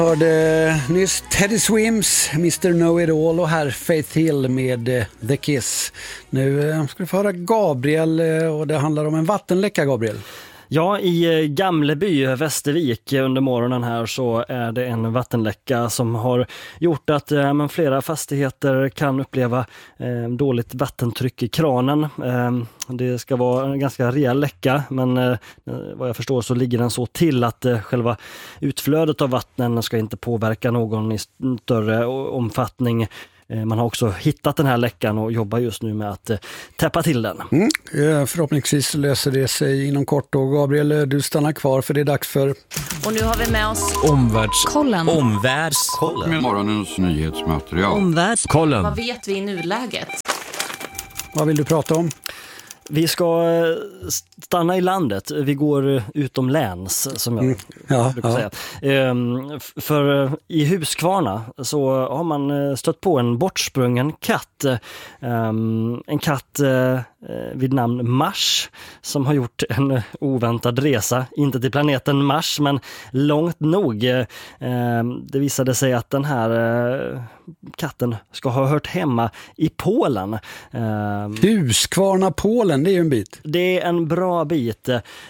Hörde nyss Teddy Swims, Mr. Know-It-All och här Faith Hill med The Kiss. Nu ska du få höra Gabriel och det handlar om en vattenläcka, Gabriel. Ja, i Gamleby, Västervik under morgonen här så är det en vattenläcka som har gjort att flera fastigheter kan uppleva dåligt vattentryck i kranen. Det ska vara en ganska rejäl läcka, men vad jag förstår så ligger den så till att själva utflödet av vattnen ska inte påverka någon i större omfattning. Man har också hittat den här läckan och jobbar just nu med att täppa till den. Förhoppningsvis löser det sig inom kort. Och Gabriel, du stannar kvar för det är dags för... Och nu har vi med oss Omvärldskollen. Med morgonens nyhetsmaterial. Omvärldskollen. Vad vet vi i nuläget? Vad vill du prata om? Vi ska stanna i landet. Vi går utomläns, som jag brukar säga. För i Huskvarna så har man stött på en bortsprungen katt. En katt vid namn Mars som har gjort en oväntad resa. Inte till planeten Mars, men långt nog. Det visade sig att den här katten ska ha hört hemma i Polen. Huskvarna, Polen, det är ju en bit. Det är en bra bit.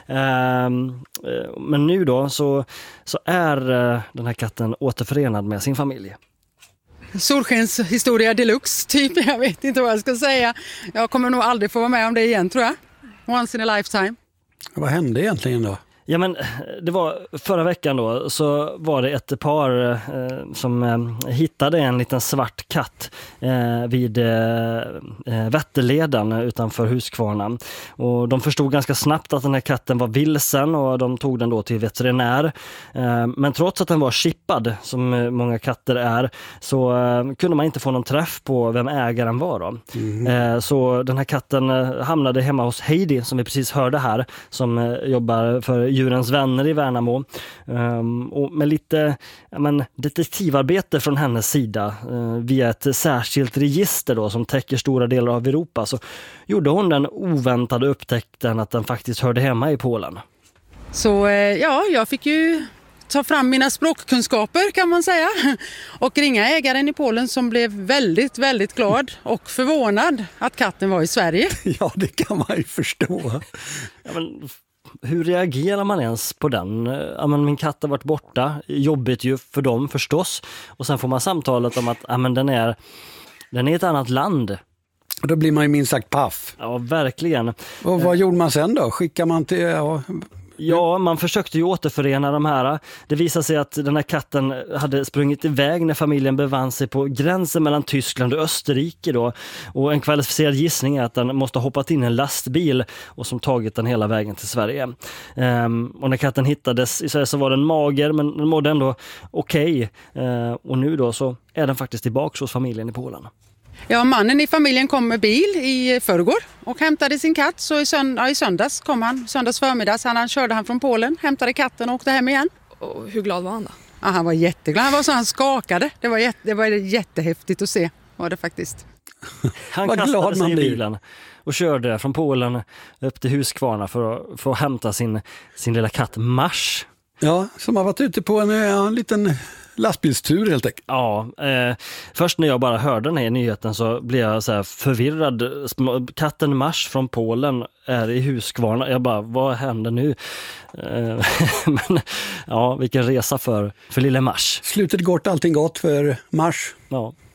Men nu då så är den här katten återförenad med sin familj. Solskenshistoria deluxe typ, jag vet inte vad jag ska säga. Jag kommer nog aldrig få vara med om det igen, tror jag. Once in a lifetime. Vad hände egentligen då? Ja, men det var förra veckan då, så var det ett par som hittade en liten svart katt vid Vätterleden utanför Huskvarna. Och de förstod ganska snabbt att den här katten var vilsen och de tog den då till veterinär. Men trots att den var chippad, som många katter är, så kunde man inte få någon träff på vem ägaren var då. Så den här katten hamnade hemma hos Heidi, som vi precis hörde här, som jobbar för Djurens vänner i Värnamo, och med lite detektivarbete från hennes sida via ett särskilt register då, som täcker stora delar av Europa, så gjorde hon den oväntade upptäckten att den faktiskt hörde hemma i Polen. Så jag fick ju ta fram mina språkkunskaper, kan man säga, och ringa ägaren i Polen som blev väldigt, väldigt glad och förvånad att katten var i Sverige. Ja, det kan man ju förstå. Ja, men hur reagerar man ens på den? Ja, men min katt har varit borta. Jobbigt ju för dem förstås. Och sen får man samtalet om att den är i ett annat land. Och då blir man ju minst sagt paff. Ja, verkligen. Och vad gjorde man sen då? Skickar man till... Ja, man försökte ju återförena de här. Det visade sig att den här katten hade sprungit iväg när familjen bevann sig på gränsen mellan Tyskland och Österrike då. Och en kvalificerad gissning är att den måste ha hoppat in i en lastbil och som tagit den hela vägen till Sverige. Och när katten hittades i Sverige så var den mager, men den mådde ändå okej. Och nu då så är den faktiskt tillbaka hos familjen i Polen. Ja, mannen i familjen kom med bil i förrgår och hämtade sin katt. Så i söndags kom han, söndags förmiddags. Han körde han från Polen, hämtade katten och åkte hem igen. Och hur glad var han då? Ja, han var jätteglad, han skakade. Det var jättehäftigt att se, var det faktiskt. Han kastade sig i bilen och körde från Polen upp till Huskvarna för att hämta sin lilla katt Mars. Ja, som har varit ute på en liten lastbilstur helt enkelt. Ja, först när jag bara hörde den här nyheten så blev jag så här förvirrad. Katten Mars från Polen är i Huskvarna. Jag bara, vad händer nu? Men ja, vilken resa för lille Mars. Slutet gott, allting gott för Mars. Ja.